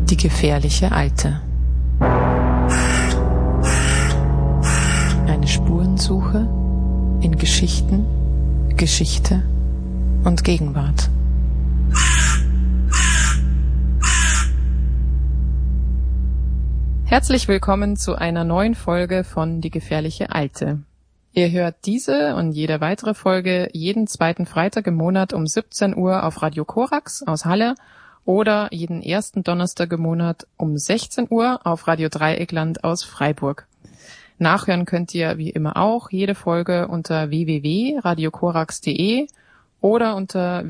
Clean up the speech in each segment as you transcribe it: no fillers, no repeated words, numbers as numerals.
Die gefährliche Alte. Eine Spurensuche in Geschichten, Geschichte und Gegenwart. Herzlich willkommen zu einer neuen Folge von Die gefährliche Alte. Ihr hört diese und jede weitere Folge jeden zweiten Freitag im Monat um 17 Uhr auf Radio Korax aus Halle oder jeden ersten Donnerstag im Monat um 16 Uhr auf Radio Dreieckland aus Freiburg. Nachhören könnt ihr wie immer auch jede Folge unter www.radiokorax.de oder unter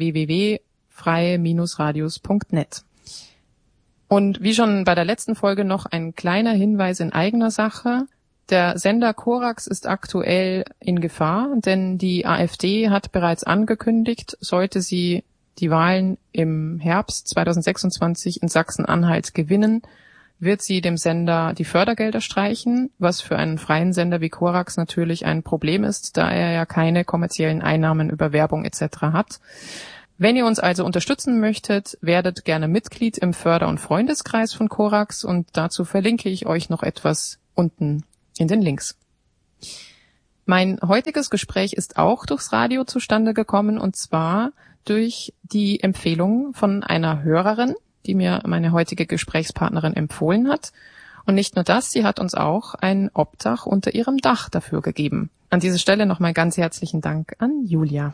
www.freie-radios.net. Und wie schon bei der letzten Folge noch ein kleiner Hinweis in eigener Sache. Der Sender Korax ist aktuell in Gefahr, denn die AfD hat bereits angekündigt, sollte sie die Wahlen im Herbst 2026 in Sachsen-Anhalt gewinnen, wird sie dem Sender die Fördergelder streichen, was für einen freien Sender wie Korax natürlich ein Problem ist, da er ja keine kommerziellen Einnahmen über Werbung etc. hat. Wenn ihr uns also unterstützen möchtet, werdet gerne Mitglied im Förder- und Freundeskreis von Korax und dazu verlinke ich euch noch etwas unten in den Links. Mein heutiges Gespräch ist auch durchs Radio zustande gekommen und zwar durch die Empfehlung von einer Hörerin, die mir meine heutige Gesprächspartnerin empfohlen hat. Und nicht nur das, sie hat uns auch ein Obdach unter ihrem Dach dafür gegeben. An dieser Stelle nochmal ganz herzlichen Dank an Julia.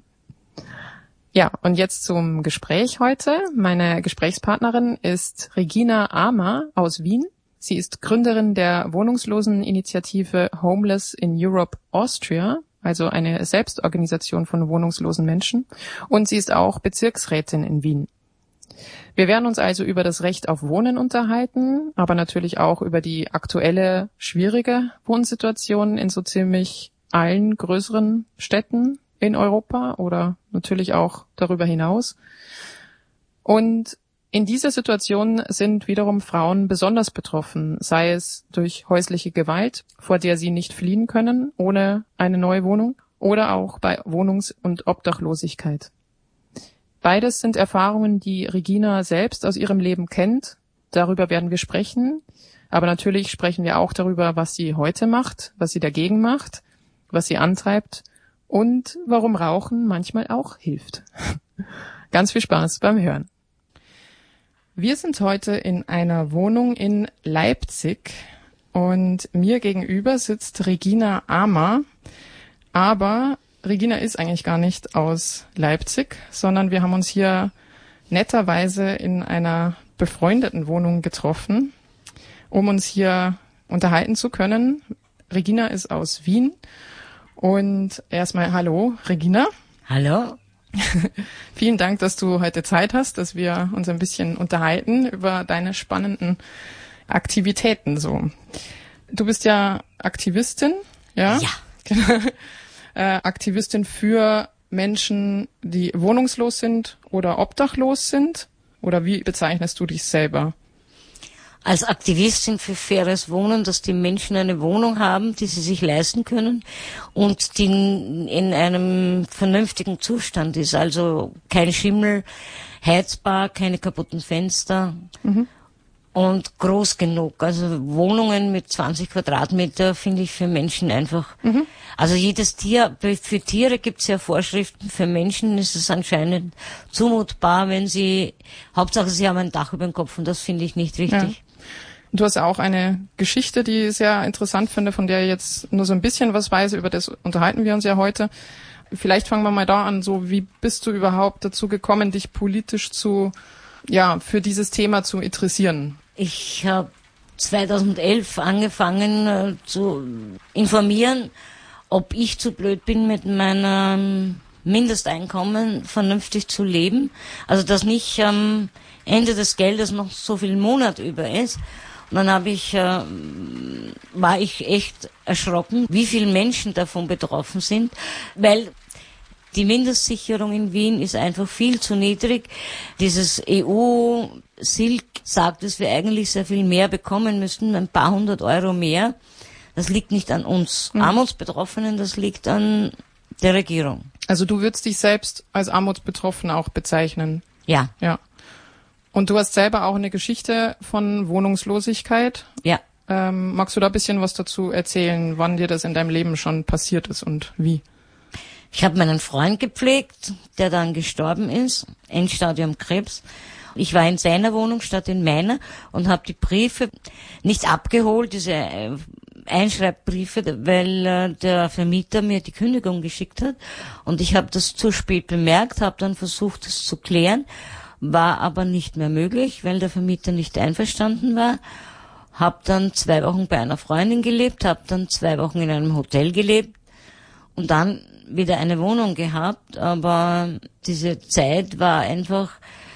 Ja, und jetzt zum Gespräch heute. Meine Gesprächspartnerin ist Regina Amer aus Wien. Sie ist Gründerin der Wohnungsloseninitiative Homeless in Europe Austria, also eine Selbstorganisation von wohnungslosen Menschen. Und sie ist auch Bezirksrätin in Wien. Wir werden uns also über das Recht auf Wohnen unterhalten, aber natürlich auch über die aktuelle, schwierige Wohnsituation in so ziemlich allen größeren Städten in Europa oder natürlich auch darüber hinaus. Und in dieser Situation sind wiederum Frauen besonders betroffen, sei es durch häusliche Gewalt, vor der sie nicht fliehen können ohne eine neue Wohnung, oder auch bei Wohnungs- und Obdachlosigkeit. Beides sind Erfahrungen, die Regina selbst aus ihrem Leben kennt. Darüber werden wir sprechen. Aber natürlich sprechen wir auch darüber, was sie heute macht, was sie dagegen macht, was sie antreibt und warum Rauchen manchmal auch hilft. Ganz viel Spaß beim Hören. Wir sind heute in einer Wohnung in Leipzig und mir gegenüber sitzt Regina Amer. Aber Regina ist eigentlich gar nicht aus Leipzig, sondern wir haben uns hier netterweise in einer befreundeten Wohnung getroffen, um uns hier unterhalten zu können. Regina ist aus Wien und erstmal hallo, Regina. Hallo. Vielen Dank, dass du heute Zeit hast, dass wir uns ein bisschen unterhalten über deine spannenden Aktivitäten so. Du bist ja Aktivistin, ja? Ja. Aktivistin für Menschen, die wohnungslos sind oder obdachlos sind? Oder wie bezeichnest du dich selber? Als Aktivistin für faires Wohnen, dass die Menschen eine Wohnung haben, die sie sich leisten können und die in einem vernünftigen Zustand ist. Also kein Schimmel, heizbar, keine kaputten Fenster und groß genug. Also Wohnungen mit 20 Quadratmeter finde ich für Menschen einfach. Also jedes Tier, für Tiere gibt es ja Vorschriften, für Menschen ist es anscheinend zumutbar, wenn Hauptsache sie haben ein Dach über dem Kopf und das finde ich nicht richtig. Ja. Du hast auch eine Geschichte, die ich sehr interessant finde, von der ich jetzt nur so ein bisschen was weiß, über das unterhalten wir uns ja heute. Vielleicht fangen wir mal da an, so wie bist du überhaupt dazu gekommen, dich politisch für dieses Thema zu interessieren? Ich habe 2011 angefangen zu informieren, ob ich zu blöd bin, mit meinem Mindesteinkommen vernünftig zu leben. Also dass nicht am Ende des Geldes noch so viel Monat über ist. Und dann war ich echt erschrocken, wie viele Menschen davon betroffen sind, weil die Mindestsicherung in Wien ist einfach viel zu niedrig. Dieses EU-Silk sagt, dass wir eigentlich sehr viel mehr bekommen müssten, ein paar 100 Euro mehr. Das liegt nicht an uns Armutsbetroffenen, das liegt an der Regierung. Also du würdest dich selbst als Armutsbetroffen auch bezeichnen? Ja. Ja. Und du hast selber auch eine Geschichte von Wohnungslosigkeit. Ja. Magst du da ein bisschen was dazu erzählen, wann dir das in deinem Leben schon passiert ist und wie? Ich habe meinen Freund gepflegt, der dann gestorben ist, Endstadium Krebs. Ich war in seiner Wohnung statt in meiner und habe die Briefe nicht abgeholt, diese Einschreibbriefe, weil der Vermieter mir die Kündigung geschickt hat. Und ich habe das zu spät bemerkt, habe dann versucht, es zu klären, war aber nicht mehr möglich, weil der Vermieter nicht einverstanden war. Hab dann 2 Wochen bei einer Freundin gelebt, hab dann 2 Wochen in einem Hotel gelebt und dann wieder eine Wohnung gehabt. Aber diese Zeit war einfach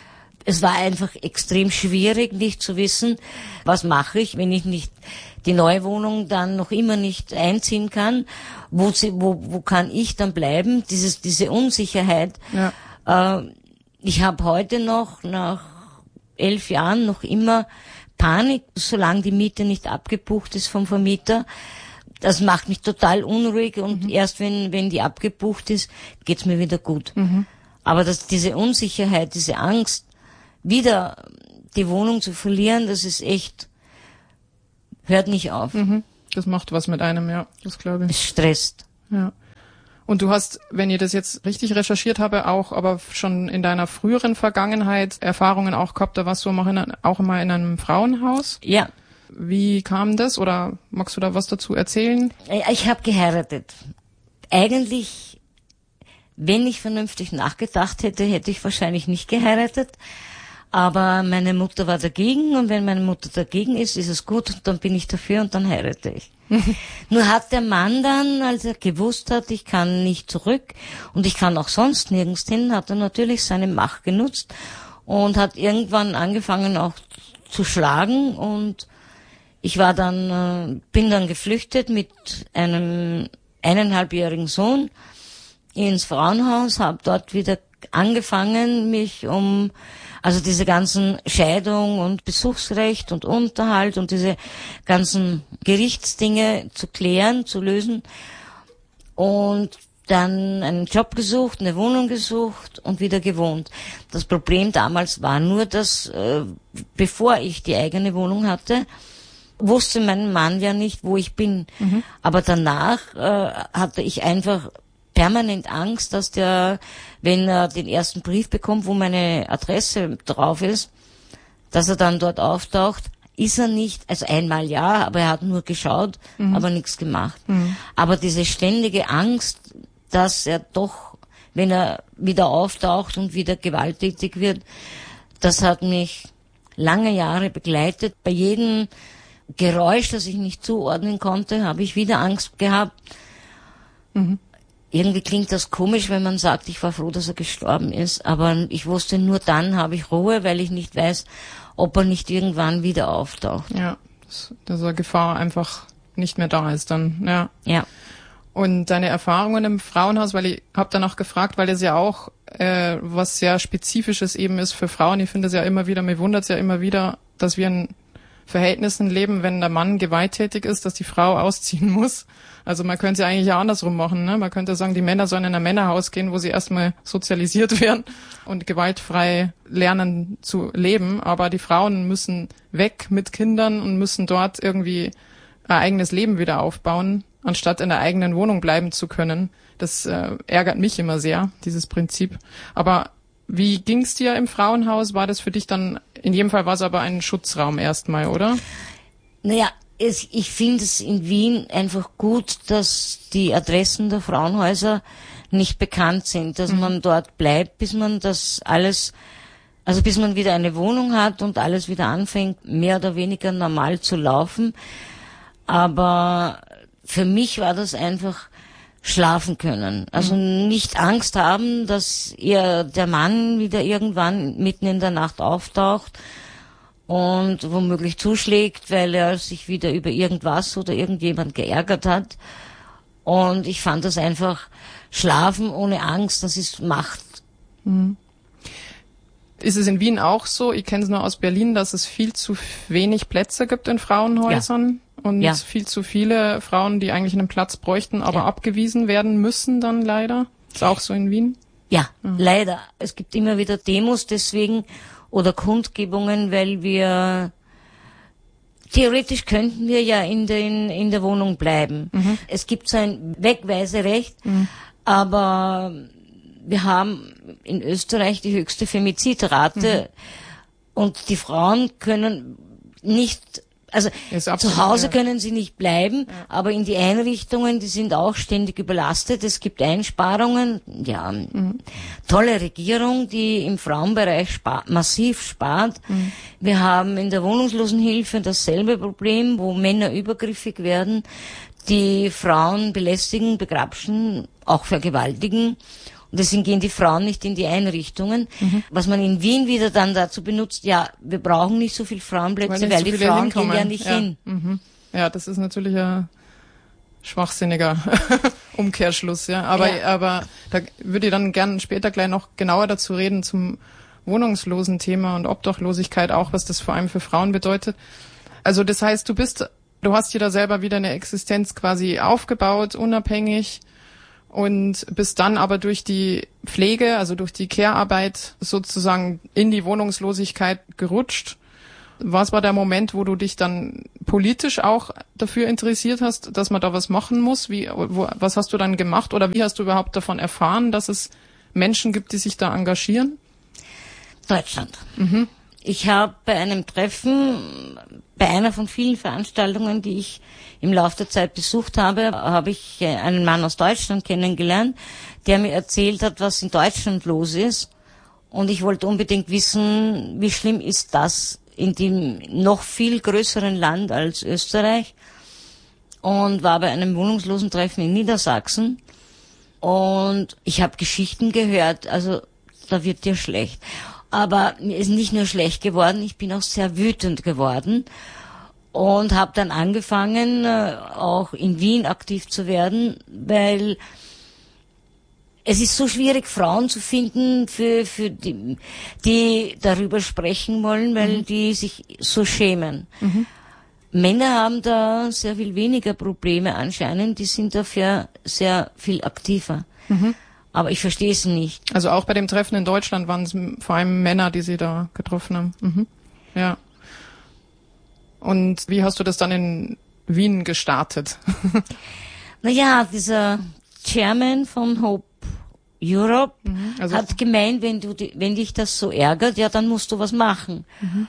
extrem schwierig, nicht zu wissen, was mache ich, wenn ich nicht die neue Wohnung dann noch immer nicht einziehen kann. Wo kann ich dann bleiben? Diese Unsicherheit. Ja. Ich habe heute noch, nach 11 Jahren, noch immer Panik, solange die Miete nicht abgebucht ist vom Vermieter. Das macht mich total unruhig und erst wenn die abgebucht ist, geht's mir wieder gut. Aber diese Unsicherheit, diese Angst, wieder die Wohnung zu verlieren, das ist echt, hört nicht auf. Das macht was mit einem, ja, das glaube ich. Es stresst. Ja. Und du hast, wenn ihr das jetzt richtig recherchiert habe, auch aber schon in deiner früheren Vergangenheit Erfahrungen auch gehabt, da warst du auch immer in einem Frauenhaus? Ja. Wie kam das oder magst du da was dazu erzählen? Ich habe geheiratet. Eigentlich, wenn ich vernünftig nachgedacht hätte, hätte ich wahrscheinlich nicht geheiratet. Aber meine Mutter war dagegen und wenn meine Mutter dagegen ist es gut und dann bin ich dafür und dann heirate ich. Nur hat der Mann dann, als er gewusst hat, ich kann nicht zurück und ich kann auch sonst nirgends hin, hat er natürlich seine Macht genutzt und hat irgendwann angefangen auch zu schlagen und ich bin dann geflüchtet mit einem 1,5-jährigen Sohn ins Frauenhaus, habe dort wieder angefangen, also diese ganzen Scheidung und Besuchsrecht und Unterhalt und diese ganzen Gerichtsdinge zu klären, zu lösen. Und dann einen Job gesucht, eine Wohnung gesucht und wieder gewohnt. Das Problem damals war nur, dass bevor ich die eigene Wohnung hatte, wusste mein Mann ja nicht, wo ich bin. Aber danach hatte ich einfach permanent Angst, dass wenn er den ersten Brief bekommt, wo meine Adresse drauf ist, dass er dann dort auftaucht. Ist er nicht, also einmal ja, aber er hat nur geschaut, aber nichts gemacht. Aber diese ständige Angst, dass er doch, wenn er wieder auftaucht und wieder gewalttätig wird, das hat mich lange Jahre begleitet. Bei jedem Geräusch, das ich nicht zuordnen konnte, habe ich wieder Angst gehabt. Irgendwie klingt das komisch, wenn man sagt, ich war froh, dass er gestorben ist. Aber ich wusste, nur dann habe ich Ruhe, weil ich nicht weiß, ob er nicht irgendwann wieder auftaucht. Ja, dass eine Gefahr einfach nicht mehr da ist dann, ja. Ja. Und deine Erfahrungen im Frauenhaus, weil ich habe danach gefragt, weil das ja auch was sehr Spezifisches eben ist für Frauen. Ich finde es ja immer wieder, mir wundert es ja immer wieder, dass wir in Verhältnissen leben, wenn der Mann gewalttätig ist, dass die Frau ausziehen muss. Also man könnte es ja eigentlich ja andersrum machen, ne? Man könnte sagen, die Männer sollen in ein Männerhaus gehen, wo sie erstmal sozialisiert werden und gewaltfrei lernen zu leben. Aber die Frauen müssen weg mit Kindern und müssen dort irgendwie ein eigenes Leben wieder aufbauen, anstatt in der eigenen Wohnung bleiben zu können. Das ärgert mich immer sehr, dieses Prinzip. Aber wie ging's dir im Frauenhaus? War das für dich dann, in jedem Fall war es aber ein Schutzraum erstmal, oder? Naja, ich finde es in Wien einfach gut, dass die Adressen der Frauenhäuser nicht bekannt sind, dass man dort bleibt, bis man das alles, also bis man wieder eine Wohnung hat und alles wieder anfängt, mehr oder weniger normal zu laufen. Aber für mich war das einfach schlafen können. Also nicht Angst haben, dass der Mann wieder irgendwann mitten in der Nacht auftaucht und womöglich zuschlägt, weil er sich wieder über irgendwas oder irgendjemand geärgert hat. Und ich fand das einfach, Schlafen ohne Angst, das ist Macht. Ist es in Wien auch so, ich kenne es nur aus Berlin, dass es viel zu wenig Plätze gibt in Frauenhäusern und viel zu viele Frauen, die eigentlich einen Platz bräuchten, aber abgewiesen werden müssen dann leider? Ist auch so in Wien? Ja, leider. Es gibt immer wieder Demos deswegen oder Kundgebungen, weil wir theoretisch könnten wir ja in der Wohnung bleiben. Es gibt so ein Wegweiserecht, aber wir haben in Österreich die höchste Femizidrate und die Frauen können nicht, also zu Hause können sie nicht bleiben, aber in die Einrichtungen, die sind auch ständig überlastet. Es gibt Einsparungen, ja, tolle Regierung, die im Frauenbereich massiv spart. Wir haben in der Wohnungslosenhilfe dasselbe Problem, wo Männer übergriffig werden, die Frauen belästigen, begrapschen, auch vergewaltigen. Und deswegen gehen die Frauen nicht in die Einrichtungen. Was man in Wien wieder dann dazu benutzt, ja, wir brauchen nicht so viel Frauenplätze, weil die Frauen gehen ja nicht hin. Ja, das ist natürlich ein schwachsinniger Umkehrschluss, ja. Aber da würde ich dann gerne später gleich noch genauer dazu reden zum Wohnungslosen-Thema und Obdachlosigkeit auch, was das vor allem für Frauen bedeutet. Also das heißt, du hast dir da selber wieder eine Existenz quasi aufgebaut, unabhängig, und bist dann aber durch die Pflege, also durch die Care-Arbeit sozusagen in die Wohnungslosigkeit gerutscht. Was war der Moment, wo du dich dann politisch auch dafür interessiert hast, dass man da was machen muss? Was hast du dann gemacht oder wie hast du überhaupt davon erfahren, dass es Menschen gibt, die sich da engagieren? Deutschland. Ich habe bei einem Treffen, bei einer von vielen Veranstaltungen, die ich im Laufe der Zeit besucht habe, habe ich einen Mann aus Deutschland kennengelernt, der mir erzählt hat, was in Deutschland los ist. Und ich wollte unbedingt wissen, wie schlimm ist das in dem noch viel größeren Land als Österreich. Und war bei einem Wohnungslosentreffen in Niedersachsen. Und ich habe Geschichten gehört, also da wird dir schlecht. Aber mir ist nicht nur schlecht geworden, ich bin auch sehr wütend geworden und habe dann angefangen, auch in Wien aktiv zu werden, weil es ist so schwierig, Frauen zu finden, für die darüber sprechen wollen, weil die sich so schämen. Männer haben da sehr viel weniger Probleme anscheinend, die sind dafür sehr viel aktiver. Aber ich verstehe es nicht. Also auch bei dem Treffen in Deutschland waren es vor allem Männer, die sie da getroffen haben. Ja. Und wie hast du das dann in Wien gestartet? Naja, dieser Chairman von Hope Europe hat gemeint, wenn dich das so ärgert, ja, dann musst du was machen.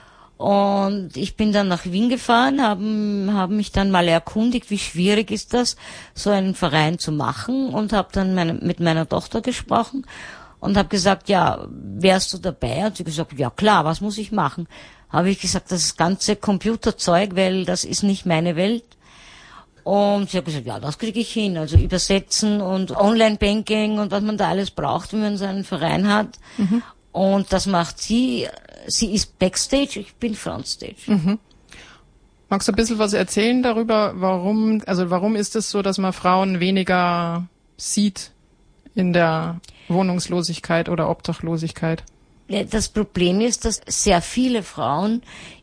Und ich bin dann nach Wien gefahren, haben mich dann mal erkundigt, wie schwierig ist das, so einen Verein zu machen, und habe dann mit meiner Tochter gesprochen und habe gesagt, ja, wärst du dabei? Hat sie gesagt, ja klar, was muss ich machen? Habe ich gesagt, das ganze Computerzeug, weil das ist nicht meine Welt. Und sie hat gesagt, ja, das kriege ich hin, also übersetzen und Online-Banking und was man da alles braucht, wenn man so einen Verein hat. Und das macht sie. Sie ist Backstage, ich bin Frontstage. Magst du ein bisschen was erzählen darüber, warum ist es so, dass man Frauen weniger sieht in der Wohnungslosigkeit oder Obdachlosigkeit? Das Problem ist, dass sehr viele Frauen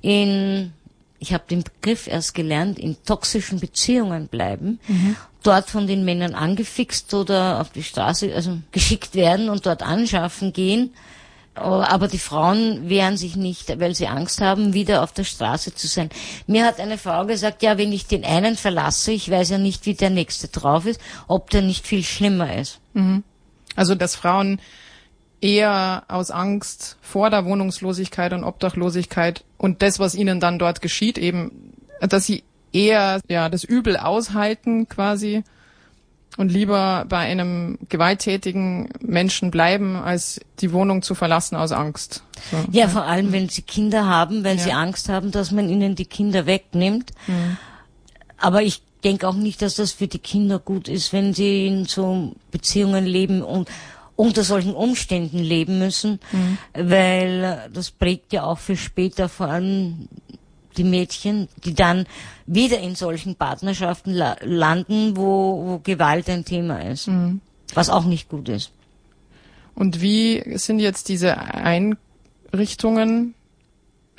ich habe den Begriff erst gelernt, in toxischen Beziehungen bleiben, dort von den Männern angefixt oder auf die Straße geschickt werden und dort anschaffen gehen. Aber die Frauen wehren sich nicht, weil sie Angst haben, wieder auf der Straße zu sein. Mir hat eine Frau gesagt, ja, wenn ich den einen verlasse, ich weiß ja nicht, wie der nächste drauf ist, ob der nicht viel schlimmer ist. Also, dass Frauen eher aus Angst vor der Wohnungslosigkeit und Obdachlosigkeit und das, was ihnen dann dort geschieht, eben, dass sie eher das Übel aushalten quasi und lieber bei einem gewalttätigen Menschen bleiben, als die Wohnung zu verlassen aus Angst. So. Ja, vor allem, wenn sie Kinder haben, weil sie Angst haben, dass man ihnen die Kinder wegnimmt. Aber ich denke auch nicht, dass das für die Kinder gut ist, wenn sie in so Beziehungen leben und unter solchen Umständen leben müssen, weil das prägt ja auch für später vor allem die Mädchen, die dann wieder in solchen Partnerschaften landen, wo Gewalt ein Thema ist, was auch nicht gut ist. Und wie sind jetzt diese Einrichtungen? Du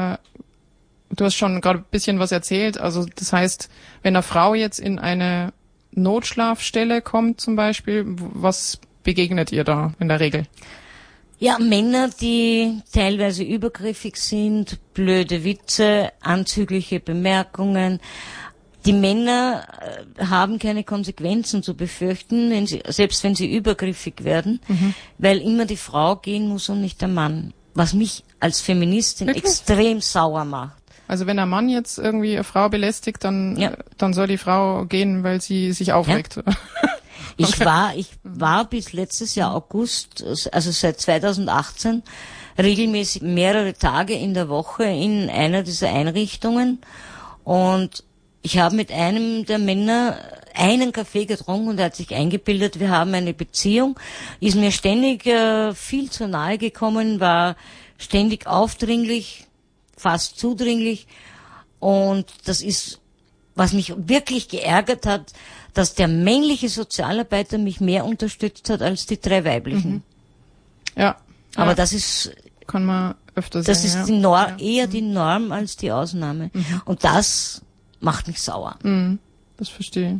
hast schon gerade ein bisschen was erzählt. Also das heißt, wenn eine Frau jetzt in eine Notschlafstelle kommt zum Beispiel, was begegnet ihr da in der Regel? Ja, Männer, die teilweise übergriffig sind, blöde Witze, anzügliche Bemerkungen. Die Männer haben keine Konsequenzen zu befürchten, selbst wenn sie übergriffig werden, weil immer die Frau gehen muss und nicht der Mann. Was mich als Feministin extrem sauer macht. Also wenn der Mann jetzt irgendwie eine Frau belästigt, dann soll die Frau gehen, weil sie sich aufregt. Ja. Ich war bis letztes Jahr August, also seit 2018, regelmäßig mehrere Tage in der Woche in einer dieser Einrichtungen, und ich habe mit einem der Männer einen Kaffee getrunken und er hat sich eingebildet, wir haben eine Beziehung, ist mir ständig viel zu nahe gekommen, war ständig aufdringlich, fast zudringlich, und das ist, was mich wirklich geärgert hat, dass der männliche Sozialarbeiter mich mehr unterstützt hat als die 3 weiblichen. Ja. Aber das ist, kann man öfter das sagen. ist die Norm, eher die Norm als die Ausnahme. Und das macht mich sauer. Das verstehe ich.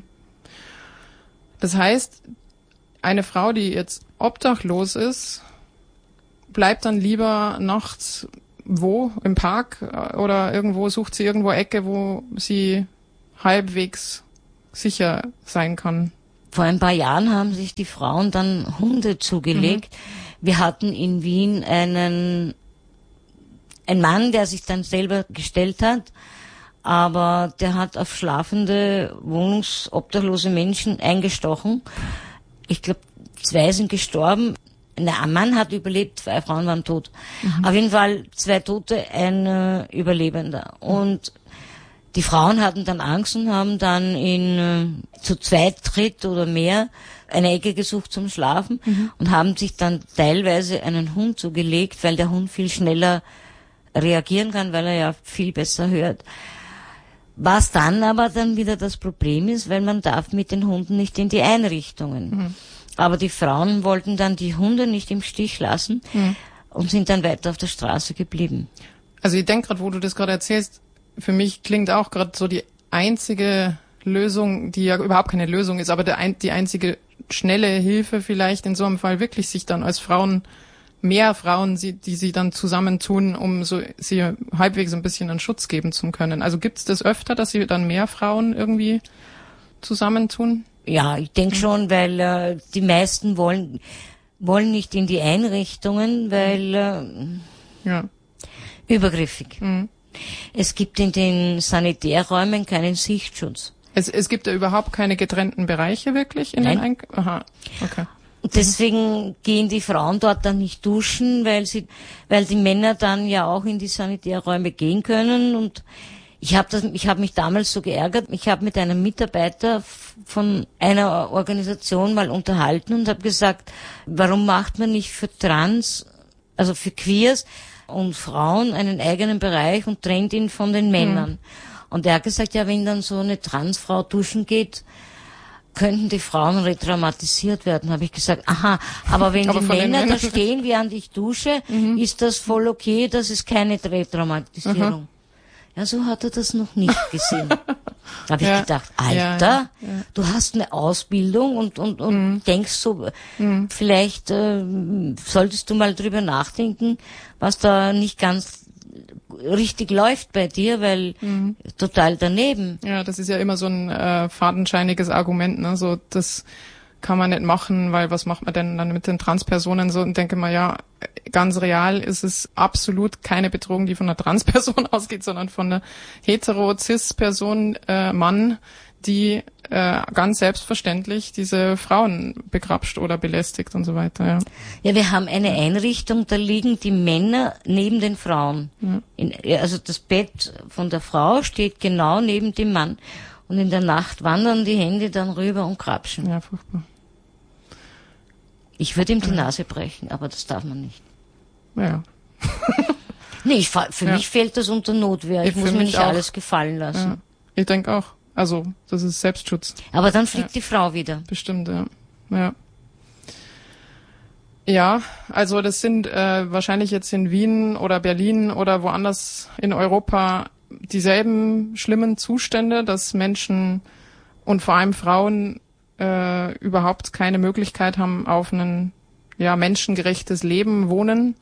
Das heißt, eine Frau, die jetzt obdachlos ist, bleibt dann lieber nachts wo? Im Park? Oder irgendwo, sucht sie irgendwo Ecke, wo sie halbwegs sicher sein kann? Vor ein paar Jahren haben sich die Frauen dann Hunde zugelegt. Wir hatten in Wien einen Mann, der sich dann selber gestellt hat, aber der hat auf schlafende, wohnungsobdachlose Menschen eingestochen. Ich glaube, 2 sind gestorben. Ein Mann hat überlebt, 2 Frauen waren tot. Auf jeden Fall 2 Tote, ein Überlebender. Und die Frauen hatten dann Angst und haben dann zu 2 oder mehr eine Ecke gesucht zum Schlafen und haben sich dann teilweise einen Hund zugelegt, weil der Hund viel schneller reagieren kann, weil er ja viel besser hört. Was dann aber dann wieder das Problem ist, weil man darf mit den Hunden nicht in die Einrichtungen. Aber die Frauen wollten dann die Hunde nicht im Stich lassen und sind dann weiter auf der Straße geblieben. Also ich denke gerade, wo du das gerade erzählst, für mich klingt auch gerade so die einzige Lösung, die ja überhaupt keine Lösung ist, aber die einzige schnelle Hilfe vielleicht in so einem Fall wirklich sich dann als mehr Frauen, die sie dann zusammentun, um sie halbwegs ein bisschen einen Schutz geben zu können. Also gibt's das öfter, dass sie dann mehr Frauen irgendwie zusammentun? Ja, ich denke schon, weil die meisten wollen nicht in die Einrichtungen, weil übergriffig. Es gibt in den Sanitärräumen keinen Sichtschutz. Es gibt ja überhaupt keine getrennten Bereiche wirklich in den Aha, okay. Deswegen gehen die Frauen dort dann nicht duschen, weil die Männer dann ja auch in die Sanitärräume gehen können. Und ich habe mich damals so geärgert. Ich habe mit einem Mitarbeiter von einer Organisation mal unterhalten und habe gesagt, warum macht man nicht für also für Queers und Frauen einen eigenen Bereich und trennt ihn von den Männern? Und er hat gesagt, ja, wenn dann so eine Transfrau duschen geht, könnten die Frauen retraumatisiert werden. Habe ich gesagt, aha, aber wenn die Männer da stehen, während ich dusche, ist das voll okay, das ist keine Retraumatisierung. Ja, so hat er das noch nicht gesehen. Da habe ich gedacht, Alter, du hast eine Ausbildung und denkst so, vielleicht solltest du mal drüber nachdenken, was da nicht ganz richtig läuft bei dir, weil total daneben. Ja, das ist ja immer so ein fadenscheiniges Argument, ne? So, das kann man nicht machen, weil was macht man denn dann mit den Transpersonen so? Und denke mal, ja, ganz real ist es absolut keine Bedrohung, die von einer Transperson ausgeht, sondern von einer hetero-cis-Person, Mann, die ganz selbstverständlich diese Frauen begrapscht oder belästigt und so weiter. Ja, ja, wir haben eine Einrichtung, da liegen die Männer neben den Frauen. Also das Bett von der Frau steht genau neben dem Mann. Und in der Nacht wandern die Hände dann rüber und krapschen. Ja, furchtbar. Ich würde ihm die Nase brechen, aber das darf man nicht. Ja. Nee, für mich fällt das unter Notwehr. Ich muss mir nicht alles gefallen lassen. Ja. Ich denke auch. Also, das ist Selbstschutz. Aber dann fliegt die Frau wieder. Bestimmt, ja. Ja, also das sind wahrscheinlich jetzt in Wien oder Berlin oder woanders in Europa dieselben schlimmen Zustände, dass Menschen und vor allem Frauen überhaupt keine Möglichkeit haben auf einen menschengerechtes Leben wohnen.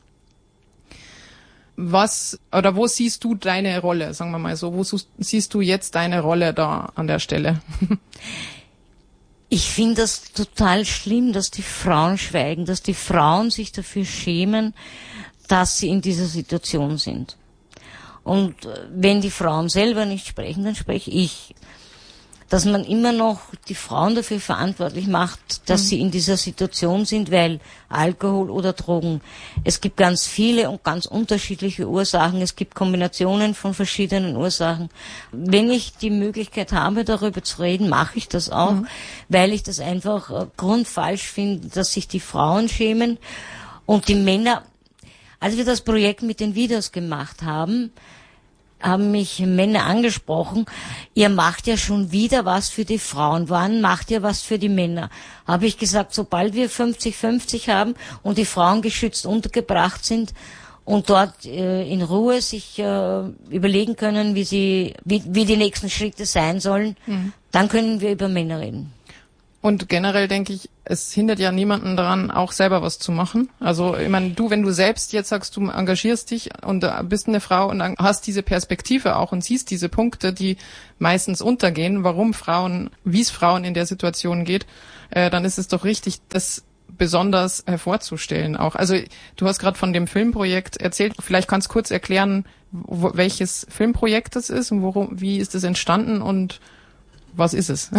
Wo siehst du deine Rolle, sagen wir mal so? Wo siehst du jetzt deine Rolle da an der Stelle? Ich finde das total schlimm, dass die Frauen schweigen, dass die Frauen sich dafür schämen, dass sie in dieser Situation sind. Und wenn die Frauen selber nicht sprechen, dann spreche ich. Dass man immer noch die Frauen dafür verantwortlich macht, dass sie in dieser Situation sind, weil Alkohol oder Drogen. Es gibt ganz viele und ganz unterschiedliche Ursachen. Es gibt Kombinationen von verschiedenen Ursachen. Wenn ich die Möglichkeit habe, darüber zu reden, mache ich das auch, weil ich das einfach grundfalsch finde, dass sich die Frauen schämen und die Männer. Als wir das Projekt mit den Videos gemacht haben mich Männer angesprochen, ihr macht ja schon wieder was für die Frauen, wann macht ihr was für die Männer? Habe ich gesagt, sobald wir 50-50 haben und die Frauen geschützt untergebracht sind und dort in Ruhe sich überlegen können, wie die nächsten Schritte sein sollen, dann können wir über Männer reden. Und generell denke ich, es hindert ja niemanden daran, auch selber was zu machen. Also, ich meine, wenn du selbst jetzt sagst, du engagierst dich und bist eine Frau und hast diese Perspektive auch und siehst diese Punkte, die meistens untergehen, wie es Frauen in der Situation geht, dann ist es doch richtig, das besonders hervorzustellen auch. Also, du hast gerade von dem Filmprojekt erzählt. Vielleicht kannst du kurz erklären, welches Filmprojekt das ist und wie ist es entstanden und was ist es?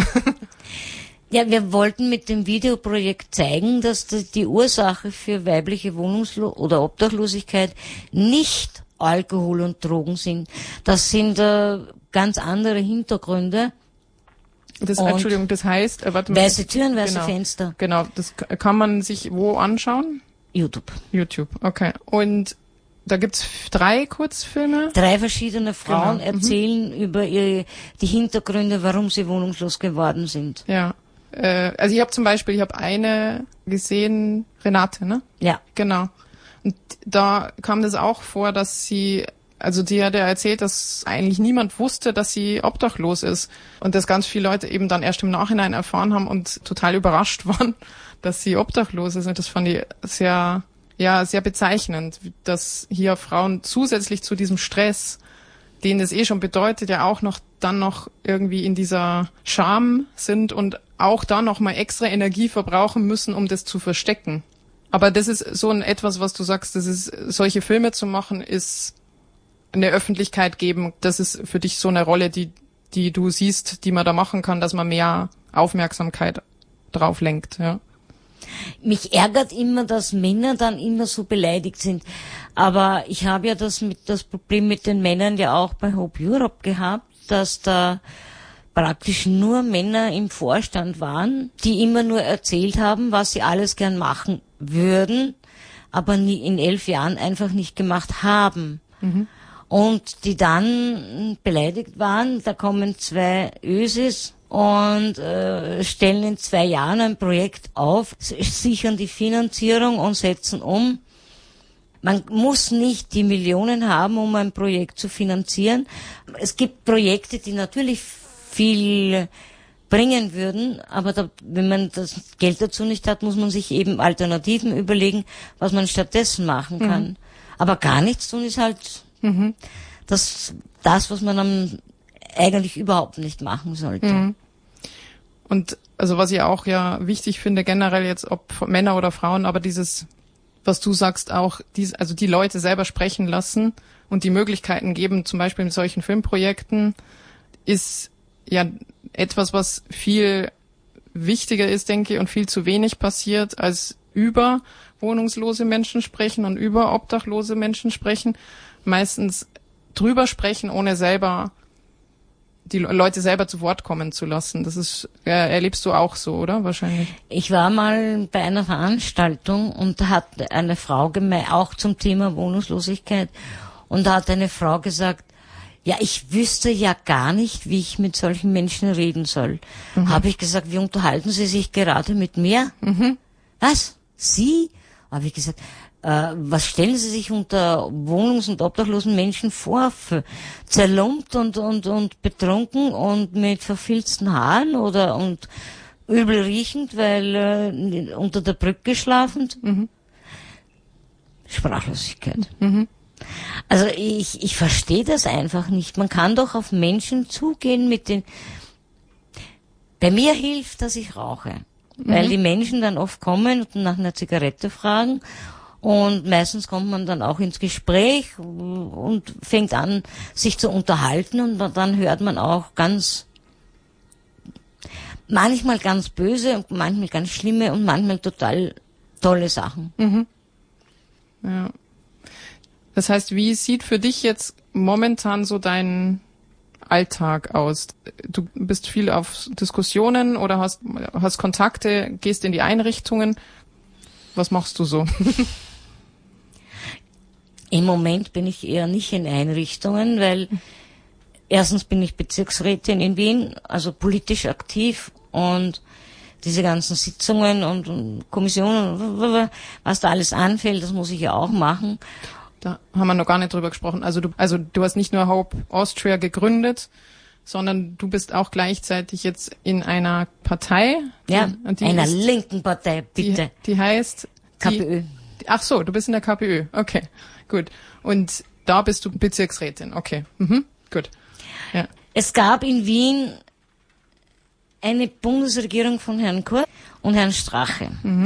Ja, wir wollten mit dem Videoprojekt zeigen, dass die Ursache für weibliche oder Obdachlosigkeit nicht Alkohol und Drogen sind. Das sind ganz andere Hintergründe. Entschuldigung, das heißt, weiße Türen, weiße Fenster. Genau, das kann man sich wo anschauen? YouTube, okay. Und da gibt's 3 Kurzfilme? 3 verschiedene Frauen erzählen über die Hintergründe, warum sie wohnungslos geworden sind. Ja. Also ich habe eine gesehen, Renate, ne? Ja. Genau. Und da kam das auch vor, dass die hat ja erzählt, dass eigentlich niemand wusste, dass sie obdachlos ist. Und dass ganz viele Leute eben dann erst im Nachhinein erfahren haben und total überrascht waren, dass sie obdachlos ist. Und das fand ich sehr bezeichnend, dass hier Frauen zusätzlich zu diesem Stress, den es schon bedeutet, ja auch dann noch irgendwie in dieser Scham sind und auch da noch mal extra Energie verbrauchen müssen, um das zu verstecken. Aber das ist so etwas, was du sagst, solche Filme zu machen, ist eine Öffentlichkeit geben. Das ist für dich so eine Rolle, die du siehst, die man da machen kann, dass man mehr Aufmerksamkeit drauf lenkt, ja. Mich ärgert immer, dass Männer dann immer so beleidigt sind. Aber ich habe ja das Problem mit den Männern ja auch bei Hope Europe gehabt, dass da praktisch nur Männer im Vorstand waren, die immer nur erzählt haben, was sie alles gern machen würden, aber nie in 11 Jahren einfach nicht gemacht haben. Und die dann beleidigt waren, da kommen 2 Ösis und stellen in 2 Jahren ein Projekt auf, sichern die Finanzierung und setzen um. Man muss nicht die Millionen haben, um ein Projekt zu finanzieren. Es gibt Projekte, die natürlich viel bringen würden, aber wenn man das Geld dazu nicht hat, muss man sich eben Alternativen überlegen, was man stattdessen machen kann. Aber gar nichts tun ist halt das, was man dann eigentlich überhaupt nicht machen sollte. Und also was ich auch wichtig finde, generell jetzt ob Männer oder Frauen, aber dieses, was du sagst, auch die Leute selber sprechen lassen und die Möglichkeiten geben, zum Beispiel mit solchen Filmprojekten, ist ja etwas, was viel wichtiger ist, denke ich, und viel zu wenig passiert, als über wohnungslose Menschen sprechen und über obdachlose Menschen sprechen. Meistens drüber sprechen, ohne selber die Leute selber zu Wort kommen zu lassen. Das ist, erlebst du auch so, oder? Wahrscheinlich. Ich war mal bei einer Veranstaltung und da hat eine Frau auch zum Thema Wohnungslosigkeit, und da hat eine Frau gesagt, ja, ich wüsste ja gar nicht, wie ich mit solchen Menschen reden soll. Habe ich gesagt, wie unterhalten Sie sich gerade mit mir? Was? Sie? Habe ich gesagt, was stellen Sie sich unter wohnungs- und obdachlosen Menschen vor? Zerlumpt und betrunken und mit verfilzten Haaren und übel riechend, weil unter der Brücke schlafend. Sprachlosigkeit. Also ich verstehe das einfach nicht. Man kann doch auf Menschen zugehen mit den... Bei mir hilft, dass ich rauche. Weil die Menschen dann oft kommen und nach einer Zigarette fragen. Und meistens kommt man dann auch ins Gespräch und fängt an, sich zu unterhalten. Und dann hört man auch manchmal ganz böse und manchmal ganz schlimme und manchmal total tolle Sachen. Ja. Das heißt, wie sieht für dich jetzt momentan so dein Alltag aus? Du bist viel auf Diskussionen oder hast Kontakte, gehst in die Einrichtungen. Was machst du so? Im Moment bin ich eher nicht in Einrichtungen, weil erstens bin ich Bezirksrätin in Wien, also politisch aktiv, und diese ganzen Sitzungen und Kommissionen, was da alles anfällt, das muss ich ja auch machen. Da haben wir noch gar nicht drüber gesprochen. Also du hast nicht nur Hope Austria gegründet, sondern du bist auch gleichzeitig jetzt in einer Partei. Einer linken Partei, bitte. Die heißt KPÖ. Ach so, du bist in der KPÖ. Okay, gut. Und da bist du Bezirksrätin. Okay, gut. Ja. Es gab in Wien eine Bundesregierung von Herrn Kurz und Herrn Strache.